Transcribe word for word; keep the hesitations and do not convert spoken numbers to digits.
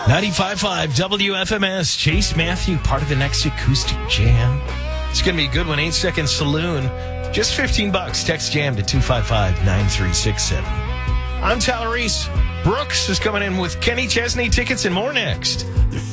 ninety-five point five W F M S, Chase Matthew, part of the next acoustic jam. It's going to be a good one. Eight Second Saloon. Just fifteen bucks. Text jam to two five five, nine three six seven. I'm Tyler Reese. Brooks is coming in with Kenny Chesney tickets and more next.